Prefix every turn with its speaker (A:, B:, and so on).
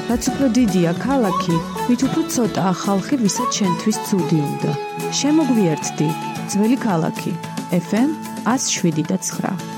A: რაც უფრო დიდია ქალაქი, მით უფრო ცოტაა ხალხი, ვისაც შენთვის ცუდი უნდა. შემოგვიერთდი, ძველი ქალაქი, FM 107.9.